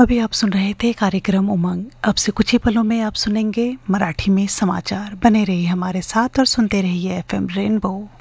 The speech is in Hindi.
अभी आप सुन रहे थे कार्यक्रम उमंग। अब से कुछ ही पलों में आप सुनेंगे मराठी में समाचार। बने रहिए हमारे साथ और सुनते रहिए एफएम रेनबो।